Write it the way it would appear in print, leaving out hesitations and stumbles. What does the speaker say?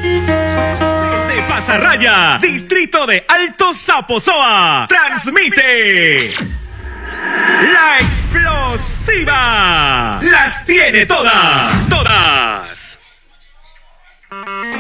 Desde Pasarraya, distrito de Alto Zaposoa, transmite La Explosiva. Las tiene todas, todas.